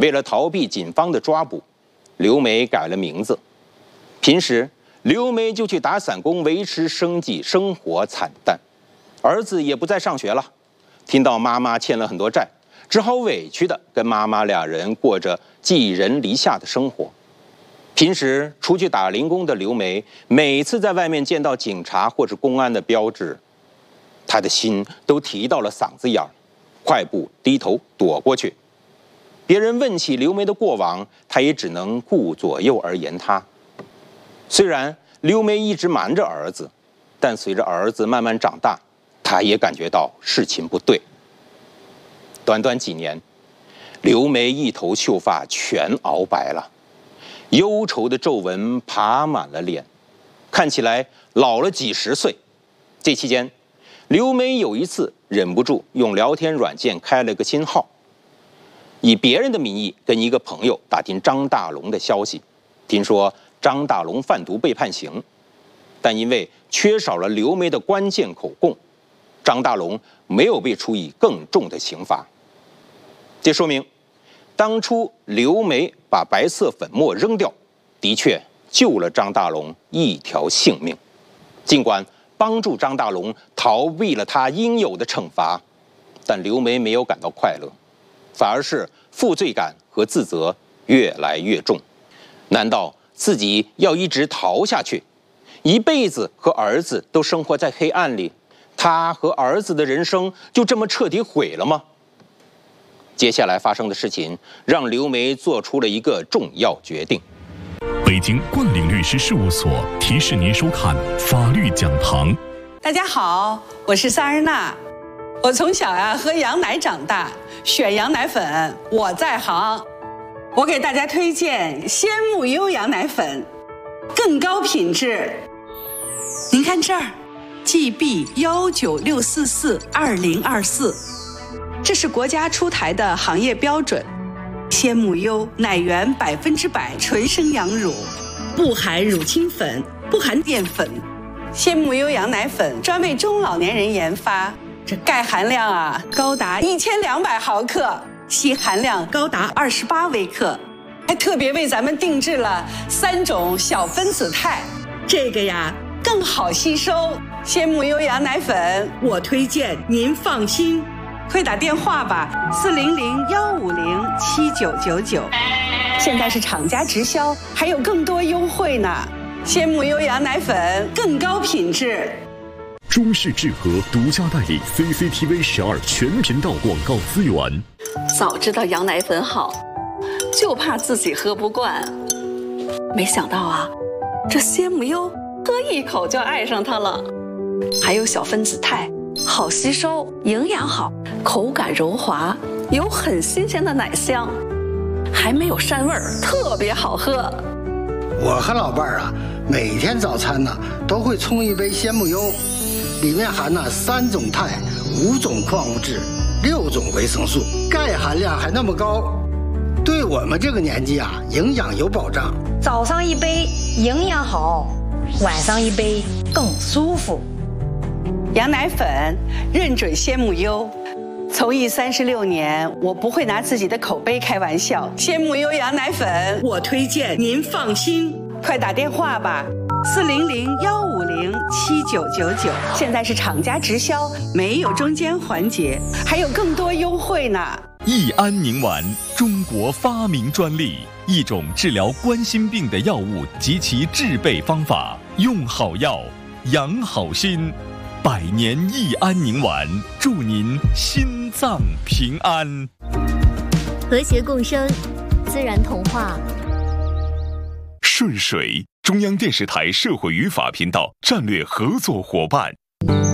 为了逃避警方的抓捕，刘梅改了名字。平时刘梅就去打散工维持生计，生活惨淡。儿子也不再上学了，听到妈妈欠了很多债，只好委屈地跟妈妈俩人过着寄人篱下的生活。平时出去打零工的刘梅，每次在外面见到警察或是公安的标志，她的心都提到了嗓子眼儿，快步低头躲过去。别人问起刘梅的过往，她也只能顾左右而言他。虽然刘梅一直瞒着儿子，但随着儿子慢慢长大，她也感觉到事情不对。短短几年，刘梅一头秀发全熬白了，忧愁的皱纹爬满了脸，看起来老了几十岁。这期间，刘梅有一次忍不住用聊天软件开了个新号，以别人的名义跟一个朋友打听张大龙的消息。听说张大龙贩毒被判刑，但因为缺少了刘梅的关键口供，张大龙没有被处以更重的刑罚。这说明，当初刘梅把白色粉末扔掉，的确救了张大龙一条性命。尽管帮助张大龙逃避了他应有的惩罚，但刘梅没有感到快乐，反而是负罪感和自责越来越重。难道自己要一直逃下去，一辈子和儿子都生活在黑暗里，他和儿子的人生就这么彻底毁了吗？接下来发生的事情让刘梅做出了一个重要决定。 北京冠岭律师事务所提示您收看法律讲堂。 大家好，我是萨日娜。我从小喝羊奶长大，选羊奶粉我在行。我给大家推荐鲜木优羊奶粉，更高品质。您看这儿 ，GB196442024，这是国家出台的行业标准。鲜木优奶源100%纯生羊乳，不含乳清粉，不含淀粉。鲜木优羊奶粉专为中老年人研发，这钙含量高达1200毫克，硒含量高达28微克，还特别为咱们定制了3种小分子肽，这个更好吸收。鲜木优羊奶粉，我推荐您放心。快打电话吧，400-150-7999，现在是厂家直销，还有更多优惠呢。鲜木优羊奶粉更高品质。 中视智和独家代理 CCTV 12全频道广告资源。 早知道羊奶粉好，就怕自己喝不惯。没想到这鲜木优喝一口就爱上它了。还有小分子肽，好吸收，营养好，口感柔滑，有很新鲜的奶香，还没有膻味儿，特别好喝。 我和老伴儿每天早餐都会冲一杯鲜木优，里面含3种肽、5种矿物质、6种维生素，钙含量还那么高，对我们这个年纪营养有保障。 早上一杯营养好，晚上一杯更舒服。 羊奶粉认准鲜木优，从艺36年，我不会拿自己的口碑开玩笑。鲜木优羊奶粉，我推荐您放心。快打电话吧，400-150-7999，现在是厂家直销，没有中间环节，还有更多优惠呢。 益安宁丸，中国发明专利，一种治疗冠心病的药物及其制备方法，用好药，养好心。100年益安宁丸，祝您心脏平安。 和谐共生，自然童话。 顺水，中央电视台社会与法频道战略合作伙伴。